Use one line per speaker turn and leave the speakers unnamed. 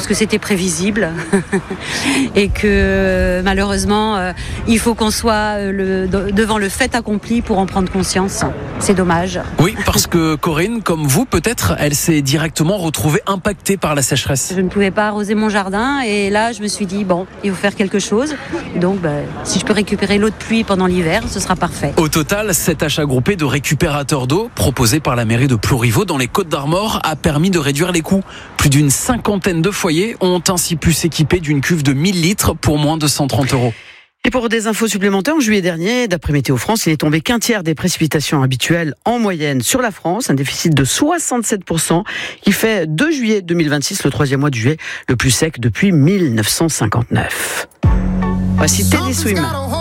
pense que c'était prévisible et que malheureusement, il faut qu'on soit devant le fait accompli pour en prendre conscience. C'est dommage.
Oui, parce que Corinne, comme vous, peut-être, elle s'est directement retrouvée impactée par la sécheresse.
Je ne pouvais pas arroser mon jardin et là, je me suis dit, bon, il faut faire quelque chose. Donc, si je peux récupérer l'eau de pluie pendant l'hiver, ce sera parfait.
Au total, cet achat groupé de récupérateurs d'eau, proposé par la mairie de Plourivaux dans les Côtes-d'Armor, a permis de réduire les coûts. Plus d'une 50aine de foyers ont ainsi pu s'équiper d'une cuve de 1000 litres pour moins de 130 €.
Et pour des infos supplémentaires, en juillet dernier, d'après Météo France, il est tombé qu'un tiers des précipitations habituelles en moyenne sur la France, un déficit de 67%, qui fait de juillet 2026 le 3e mois de juillet le plus sec depuis 1959. Voici Teddy Swims.